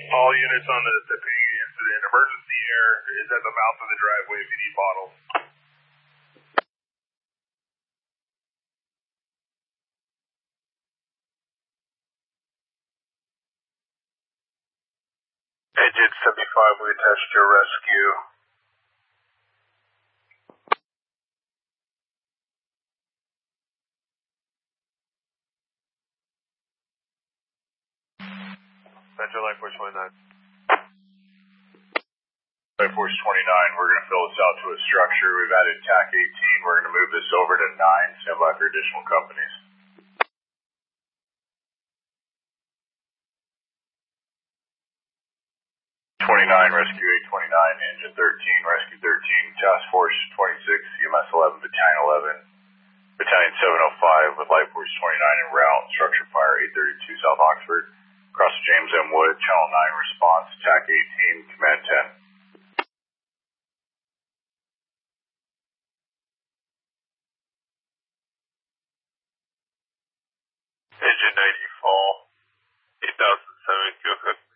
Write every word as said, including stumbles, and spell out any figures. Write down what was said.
All units on the, the ping incident. Emergency air is at the mouth of the driveway if you need bottles. Agent seventy-five, we attached your rescue. Metro Life Force twenty-nine. Life Force twenty-nine, we're going to fill this out to a structure. We've added T A C eighteen. We're going to move this over to nine. Stand by for additional companies. twenty-nine, Rescue eight twenty-nine, Engine thirteen, Rescue thirteen, Task Force twenty-six, C M S eleven, Battalion eleven, Battalion seven oh five with Life Force twenty-nine en route, structure fire eight thirty-two South Oxford, across James M. Wood, Channel nine response, T A C eighteen, Command ten. Engine ninety fall, eight thousand seven, go ahead.